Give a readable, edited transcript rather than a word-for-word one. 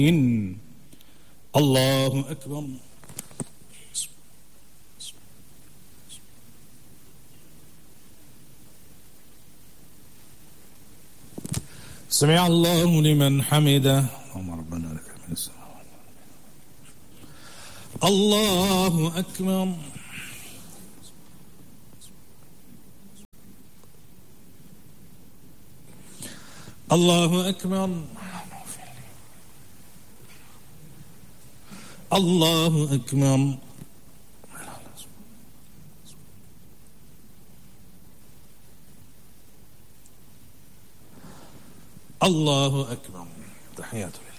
الله أكبر. سمع الله لمن حمده. اللهم ربنا لك الحمد. الله أكبر. الله أكبر. الله أكبر. الله أكبر. تحيات